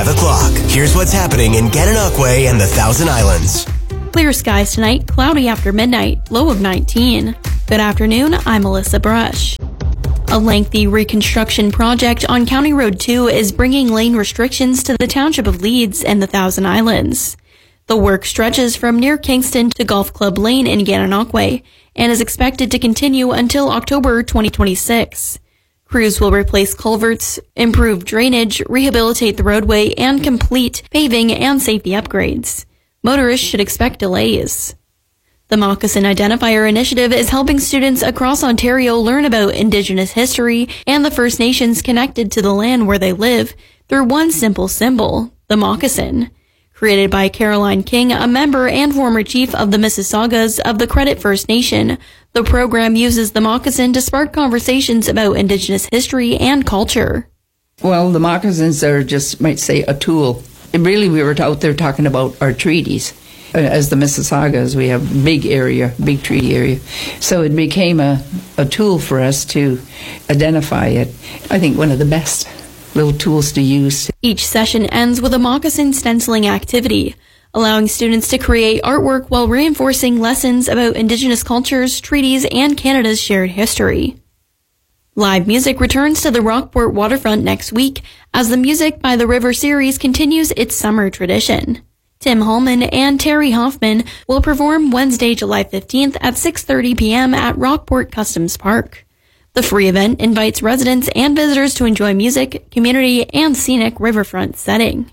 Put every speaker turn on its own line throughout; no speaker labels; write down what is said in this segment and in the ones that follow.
5 o'clock. Here's what's happening in Gananoque and the Thousand Islands.
Clear skies tonight, cloudy after midnight, low of 19. Good afternoon, I'm Melissa Brush. A lengthy reconstruction project on County Road 2 is bringing lane restrictions to the township of Leeds and the Thousand Islands. The work stretches from near Kingston to Golf Club Lane in Gananoque and is expected to continue until October 2026. Crews will replace culverts, improve drainage, rehabilitate the roadway, and complete paving and safety upgrades. Motorists should expect delays. The Moccasin Identifier Initiative is helping students across Ontario learn about Indigenous history and the First Nations connected to the land where they live through one simple symbol, the moccasin. Created by Caroline King, a member and former chief of the Mississaugas of the Credit First Nation, the program uses the moccasin to spark conversations about Indigenous history and culture.
Well, the moccasins are just, might say, a tool. And really, we were out there talking about our treaties. As the Mississaugas, we have big treaty area. So it became a tool for us to identify it. I think one of the best little tools to use.
Each session ends with a moccasin stenciling activity, allowing students to create artwork while reinforcing lessons about Indigenous cultures, treaties, and Canada's shared history. Live music returns to the Rockport waterfront next week as the Music by the River series continues its summer tradition. Tim Holman and Terry Hoffman will perform Wednesday, July 15th at 6:30 p.m. at Rockport Customs Park. The free event invites residents and visitors to enjoy music, community, and scenic riverfront setting.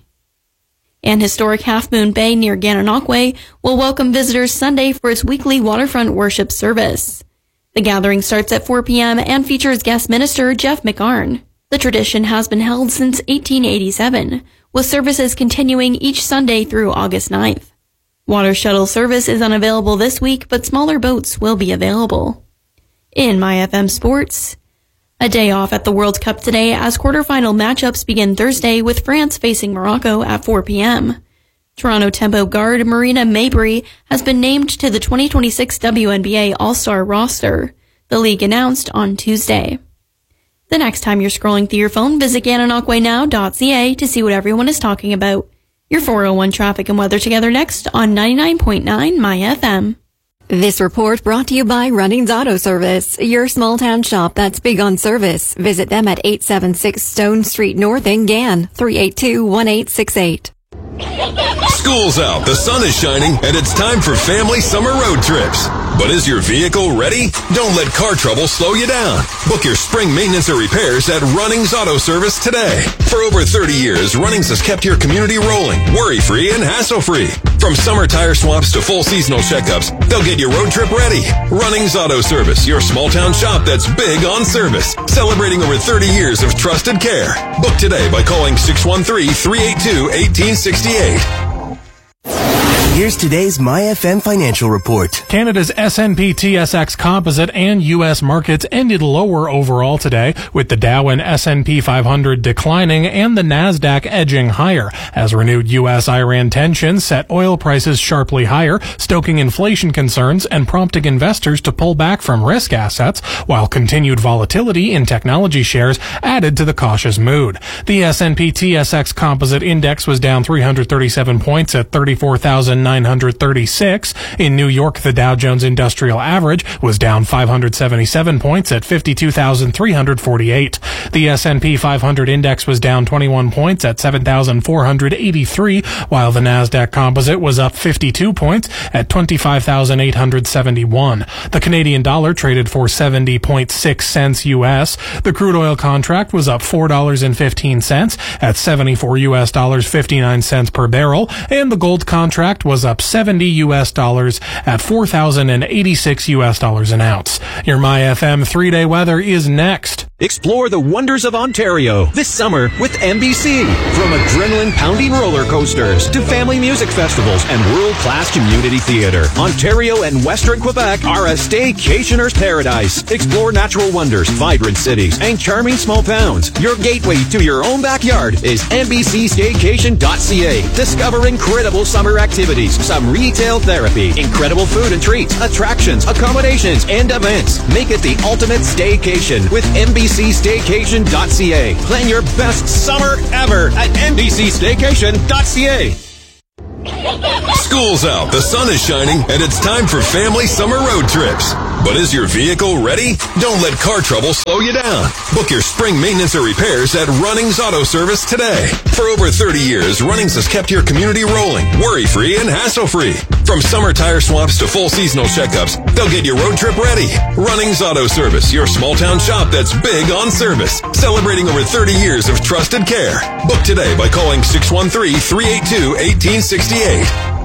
And historic Half Moon Bay near Gananoque will welcome visitors Sunday for its weekly waterfront worship service. The gathering starts at 4 p.m. and features guest minister Jeff McArn. The tradition has been held since 1887, with services continuing each Sunday through August 9th. Water shuttle service is unavailable this week, but smaller boats will be available. In MyFM Sports, a day off at the World Cup today as quarterfinal matchups begin Thursday with France facing Morocco at 4 p.m. Toronto Tempo guard Marina Mabrey has been named to the 2026 WNBA All-Star roster, the league announced on Tuesday. The next time you're scrolling through your phone, visit GananoqueNow.ca to see what everyone is talking about. Your 401 traffic and weather together next on 99.9 MyFM.
This report brought to you by Runnings Auto Service, your small town shop that's big on service. Visit them at 876 Stone Street North in Gan, 382-1868.
School's out, the sun is shining, and it's time for family summer road trips. But is your vehicle ready? Don't let car trouble slow you down. Book your spring maintenance or repairs at Runnings Auto Service today. For over 30 years, Runnings has kept your community rolling, worry-free and hassle-free. From summer tire swaps to full seasonal checkups, they'll get your road trip ready. Runnings Auto Service, your small-town shop that's big on service. Celebrating over 30 years of trusted care. Book today by calling 613-382-1868.
Here's today's MyFM Financial Report.
Canada's S&P TSX Composite and U.S. markets ended lower overall today, with the Dow and S&P 500 declining and the Nasdaq edging higher, as renewed U.S.-Iran tensions set oil prices sharply higher, stoking inflation concerns and prompting investors to pull back from risk assets, while continued volatility in technology shares added to the cautious mood. The S&P TSX Composite Index was down 337 points at 34,936. In New York, the Dow Jones Industrial Average was down 577 points at 52,348. The S&P 500 Index was down 21 points at 7,483, while the Nasdaq Composite was up 52 points at 25,871. The Canadian dollar traded for 70.6 cents U.S. The crude oil contract was up $4.15 at 74 U.S. dollars 59 cents per barrel, and the gold contract was up $70 U.S. dollars at 4,086 U.S. dollars an ounce. Your MyFM 3-day weather is next.
Explore the wonders of Ontario this summer with MBC. From adrenaline-pounding roller coasters to family music festivals and world-class community theater, Ontario and Western Quebec are a staycationer's paradise. Explore natural wonders, vibrant cities, and charming small towns. Your gateway to your own backyard is NBCStaycation.ca. Discover incredible summer activities, some retail therapy, incredible food and treats, attractions, accommodations, and events. Make it the ultimate staycation with MBC NBCStaycation.ca. Plan your best summer ever at NBCStaycation.ca.
School's out, the sun is shining, and it's time for family summer road trips. But is your vehicle ready? Don't let car trouble slow you down. Book your spring maintenance or repairs at Runnings Auto Service today. For over 30 years, Runnings has kept your community rolling, worry-free and hassle-free. From summer tire swaps to full seasonal checkups, they'll get your road trip ready. Runnings Auto Service, your small town shop that's big on service. Celebrating over 30 years of trusted care. Book today by calling 613-382-1868.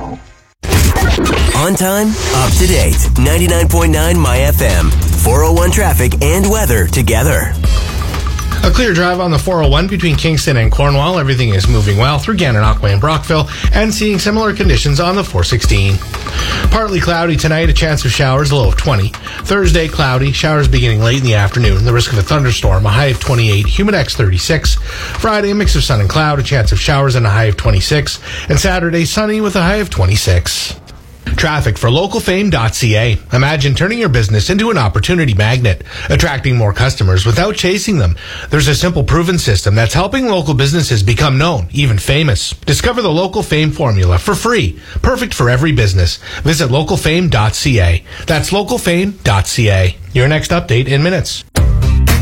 On time, up to date. 99.9 My FM. 401 traffic and weather together.
A clear drive on the 401 between Kingston and Cornwall. Everything is moving well through Gananoque and Brockville, and seeing similar conditions on the 416. Partly cloudy tonight, a chance of showers, a low of 20. Thursday, cloudy, showers beginning late in the afternoon. The risk of a thunderstorm, a high of 28. Humidex 36. Friday, a mix of sun and cloud, a chance of showers and a high of 26. And Saturday, sunny with a high of 26. Traffic for localfame.ca. Imagine turning your business into an opportunity magnet, attracting more customers without chasing them. There's a simple, proven system that's helping local businesses become known, even famous. Discover the Local Fame formula for free, perfect for every business. Visit localfame.ca. That's localfame.ca. Your next update in minutes.